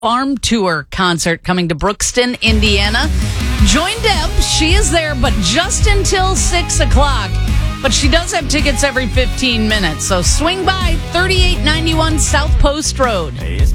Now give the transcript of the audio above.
Farm Tour concert coming to Brookston, Indiana. Join Deb. She is there, but just until 6 o'clock. But she does have tickets every 15 minutes. So swing by 3891 South Post Road.